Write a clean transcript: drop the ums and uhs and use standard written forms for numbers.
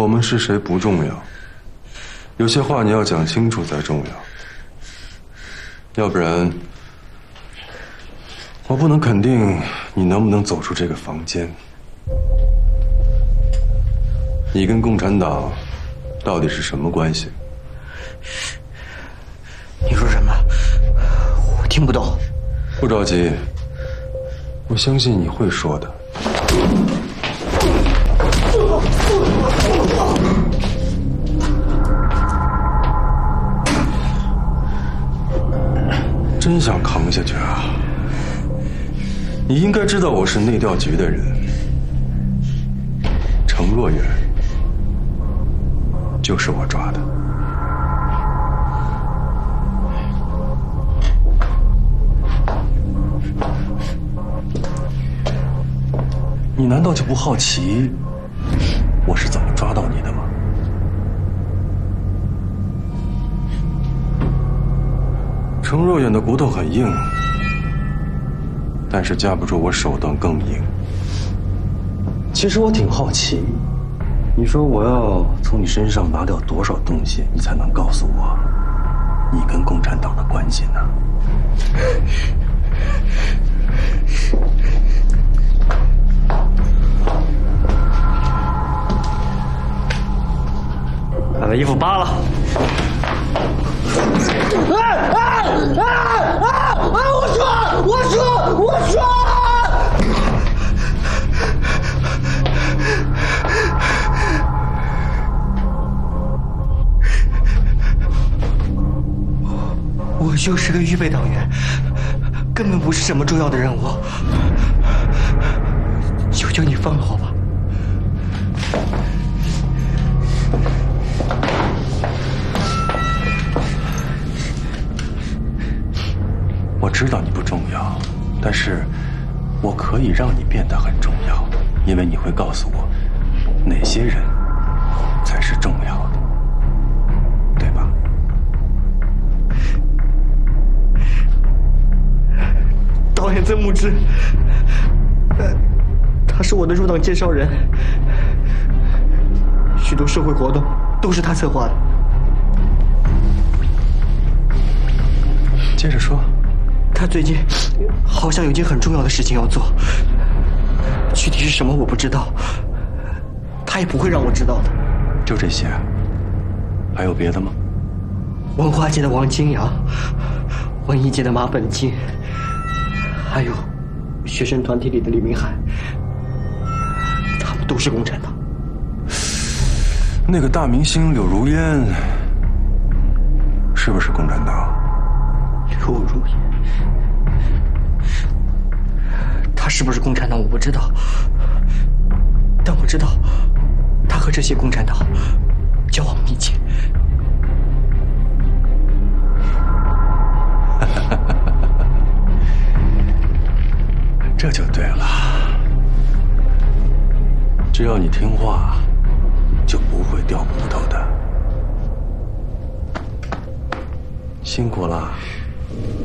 我们是谁不重要，有些话你要讲清楚才重要，要不然我不能肯定你能不能走出这个房间。你跟共产党到底是什么关系？ 你说什么？我听不懂。 不着急，我相信你会说的。真想扛下去啊！你应该知道我是内调局的人，程若远就是我抓的。你难道就不好奇我是怎么抓到你的吗？程若远的骨头很硬，但是架不住我手段更硬。其实我挺好奇，你说我要从你身上拿掉多少东西，你才能告诉我你跟共产党的关系呢？ 把衣服扒了！我说！我就是个预备党员，根本不是什么重要的任务。求求你放了我吧。 我知道你不重要，但是我可以让你变得很重要，因为你会告诉我哪些人才是重要的，对吧？ 导演曾木之，他是我的入党介绍人，许多社会活动都是他策划的。 接着说。 他最近好像有件很重要的事情要做，具体是什么我不知道，他也不会让我知道的。 就这些？还有别的吗？ 文化界的王金阳，文艺界的马本金，还有学生团体里的李明海，他们都是共产党。 那个大明星柳如烟是不是共产党？ 柳如烟，他是不是共产党我不知道，但我知道他和这些共产党交往密切。 这就对了，只要你听话，就不会掉骨头的。辛苦了。